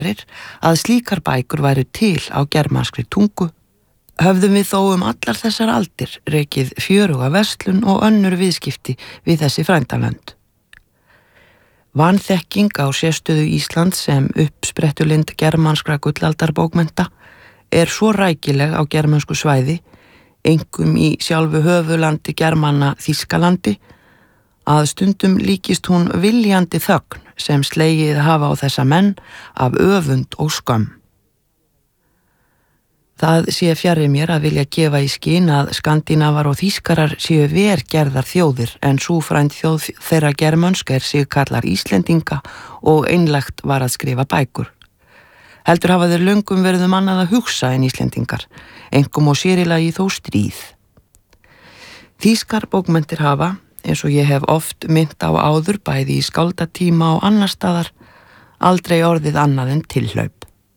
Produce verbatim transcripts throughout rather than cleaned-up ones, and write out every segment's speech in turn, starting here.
að slíkar bækur væru til á germanskri tungu, höfðum við þó um allar þessar aldir rekið fjöruga verslun og önnur viðskipti við þessi frændalönd. Vanþekking á sérstöðu Íslands sem uppsprettulind germanskra gullaldarbókmennta er svo rækileg á germansku svæði, einkum í sjálfu höfuðlandi Germana Þýskalandi, að stundum líkist hún viljandi þögn sem slegið hafa á þessa menn af öfund og skömm. Það sé fjarri mér að vilja gefa í skyn að skandinavar og þýskarar séu verr gerðar þjóðir en sú frænd þjóð þeirra germönsk er sig kallar Íslendinga og einlægt var að skrifa bækur. Heldur hafa þeir löngum verið um annað að hugsa en Íslendingar, einkum og sérilagi þó stríð. Þýskar bókmenntir hafa, eins og ég hef oft minnt á áður bæði í skáldatíma og annar staðar, aldrei orðið annað en tilhlaup.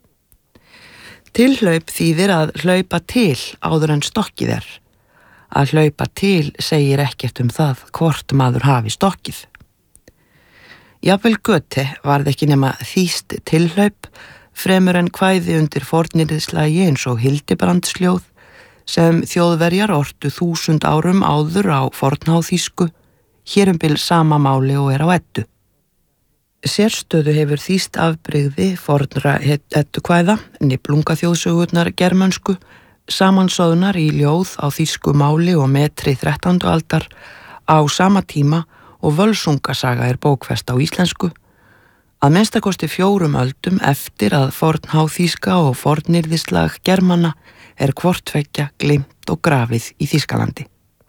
Tilhlaup þýðir að hlaupa til áður en stokkið er. Að hlaupa til segir ekkert um það hvort maður hafi stokkið. Jafnvel Goethe varð ekki nema þýst tilhlaup fremur en kvæði undir fornyrðislagi eins og Hildibrandsljóð sem Þjóðverjar ortu þúsund árum áður á fornháþýsku, hér um bil sama máli og er á Eddu. Sérstöðu hefur þýst afbrigði fornra eddukvæða, Niflungaþjóðsögurnar germönsku, samansögnar í ljóð á þýsku máli og metri þrettándu aldar á sama tíma og Völsungasaga er bókfest á íslensku, að minnstakosti fjórum öldum eftir að fornháþýska og fornyrðislag germana er hvorttveggja gleymt og grafið í Þýskalandi.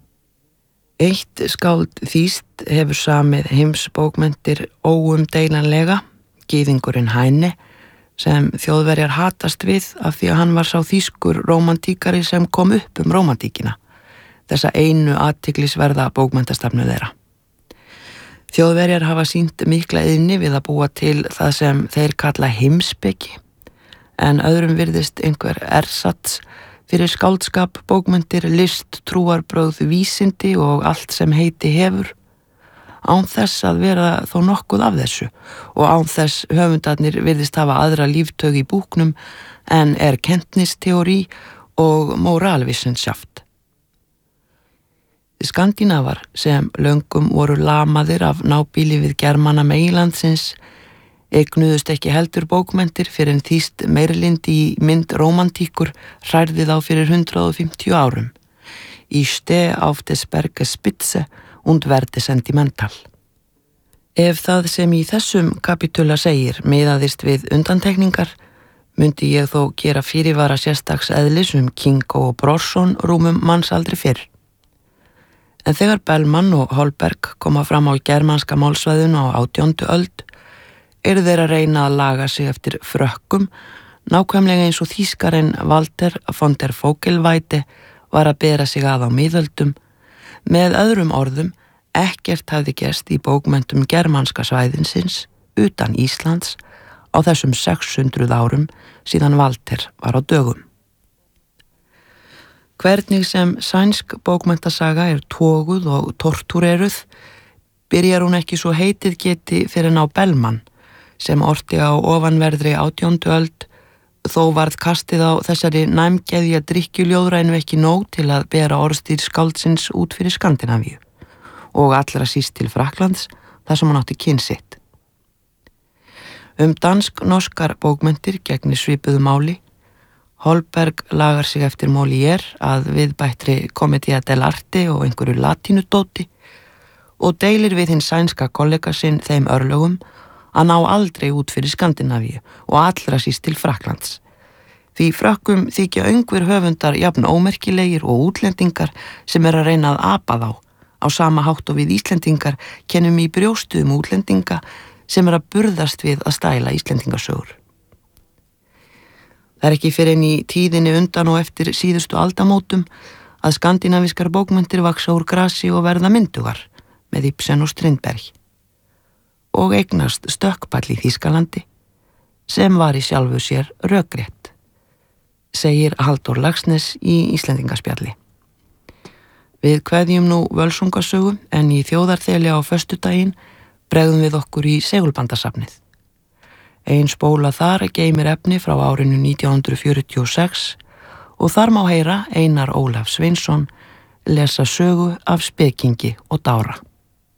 Eitt skáld þýst hefur samið heimsbókmenntir óumdeilanlega, gyðingurinn Heine, sem Þjóðverjar hatast við af því að hann var sá þýskur rómantíkari sem kom upp um rómantíkina, þessa einu athyglisverða bókmenntastefnu þeirra. Þjóðverjar hafa sýnt mikla iðni við að búa til það sem þeir kalla heimspeki, en öðrum virðist einhver ersats fyrir skáldskap, bókmenntir, list, trúarbrögð, vísindi og allt sem heiti hefur, án þess að vera þó nokkuð af þessu og án þess höfundarnir virðist hafa aðra líftög í búknum en er kenntnisteórí og moralvissenschaft. Skandinavar sem löngum voru lamaðir af nábýli við germana meginlandsins eignuðust ekki heldur bókmenntir fyrir en þýst meirlind í mynd rómantíkur hrærði þá fyrir hundrað og fimmtíu árum. Í ste auf des Berges Spitze und werde sentimental. Ef það sem í þessum kapitula segir miðaðist við undantekningar, myndi ég þó gera fyrirvara sérstaks eðlis um Kingo og Brorson rúmum mannsaldri fyrr. En þegar Bellman og Holberg koma fram á germanska málsvæðinu á átjándu öld, eru þeir að reyna að laga sig eftir frökkum, nákvæmlega eins og þýskarinn Walter von der Vogelweide var að bera sig að á miðöldum. Með öðrum orðum, ekkert hafði gerst í bókmenntum germanska svæðinsins utan Íslands á þessum sex hundruð árum síðan Walter var á dögum. Hvernig sem sænsk bókmenntasaga er toguð og tortúreruð, byrjar hún ekki svo heitið geti fyrir ná Bellman, sem orti á ofanverðri átjándu öld, þó varð kastið á þessari næmgeðja drykkjuljóðrænu ekki nóg til að bera orðstír skáldsins út fyrir Skandinavíu og allra síst til Frakklands, þar sem hann átti kyn sitt. Um dansk-norskar bókmenntir gegnir svipuðu máli. Holberg lagar sig eftir Molière að viðbættri Commedia dell'arte og einhverju latínudóti og deilir við hinn sænska kollega sinn þeim örlögum að ná aldrei út fyrir Skandinavíu og allra síst til Frakklands. Því frökkum þykja öngvir höfundar jafn ómerkilegir og útlendingar sem er að reyna að apa þá, á sama hátt og við Íslendingar kennum í brjóstu um útlendinga sem er að burðast við að stæla Íslendingasögur. Það er ekki fyrir en í tíðinni undan og eftir síðustu aldamótum að skandinavískar bókmenntir vaksa úr grasi og verða myndugar með Ibsen og Strindberg og eignast stökkpall í Þýskalandi sem var í sjálfu sér rökrétt, segir Halldór Laxness í Íslendingaspjalli. Við kveðjum nú Völsungasögu en í þjóðarþeli á föstudaginn bregðum við okkur í segulbandasafnið. Ein spóla þar geymir efni frá árinu nítján hundruð fjörutíu og sex og þar má heyra Einar Ólaf Sveinsson lesa sögu af spekingi og dára.